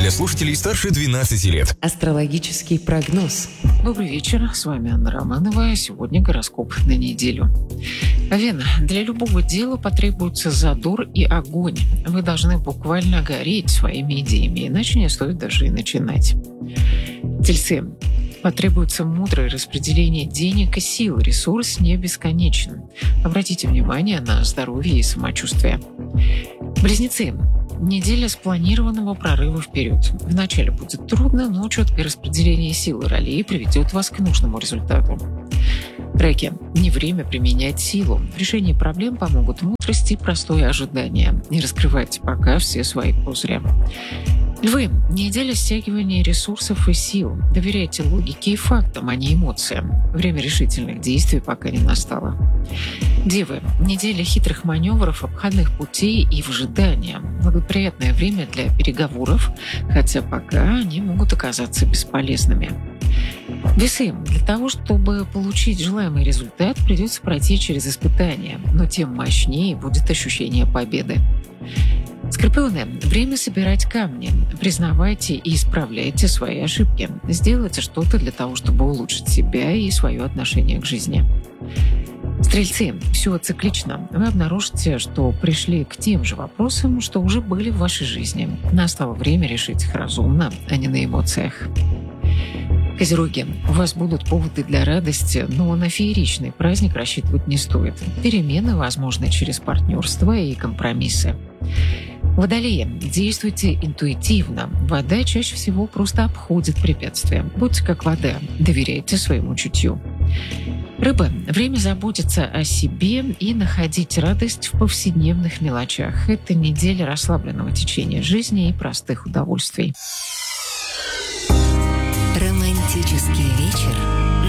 для слушателей старше 12 лет. Астрологический прогноз. Добрый вечер, с вами Анна Романова. Сегодня гороскоп на неделю. Овен, для любого дела потребуется задор и огонь. Вы должны буквально гореть своими идеями, иначе не стоит даже и начинать. Тельцы, потребуется мудрое распределение денег и сил. Ресурс не бесконечен. Обратите внимание на здоровье и самочувствие. Близнецы, неделя спланированного прорыва вперед. Вначале будет трудно, но четкое распределение сил и ролей приведет вас к нужному результату. Раки, не время применять силу. В решении проблем помогут мудрость и простое ожидание. Не раскрывайте пока все свои козыри. Львы, неделя стягивания ресурсов и сил. Доверяйте логике и фактам, а не эмоциям. Время решительных действий пока не настало. Девы, неделя хитрых маневров, обходных путей и выжидания. Благоприятное время для переговоров, хотя пока они могут оказаться бесполезными. Весы, для того, чтобы получить желаемый результат, придется пройти через испытания, но тем мощнее будет ощущение победы. Скорпионы, время собирать камни. Признавайте и исправляйте свои ошибки. Сделайте что-то для того, чтобы улучшить себя и свое отношение к жизни. Стрельцы, все циклично. Вы обнаружите, что пришли к тем же вопросам, что уже были в вашей жизни. Настало время решить их разумно, а не на эмоциях. Козероги, у вас будут поводы для радости, но на фееричный праздник рассчитывать не стоит. Перемены возможны через партнерство и компромиссы. Водолеи, действуйте интуитивно. Вода чаще всего просто обходит препятствия. Будьте как вода, доверяйте своему чутью. Рыбы, время заботиться о себе и находить радость в повседневных мелочах. Это неделя расслабленного течения жизни и простых удовольствий. Романтический вечер